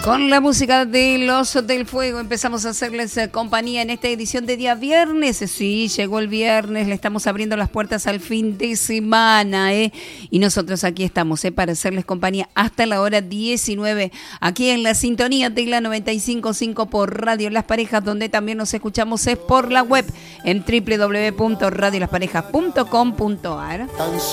Con la música de Los del Fuego empezamos a hacerles compañía en esta edición de día viernes. Sí, llegó el viernes, le estamos abriendo las puertas al fin de semana, y nosotros aquí estamos para hacerles compañía hasta la hora 19, aquí en la sintonía de la 95.5 por Radio Las Parejas, donde también nos escuchamos es por la web en www.radiolaasparejas.com.ar.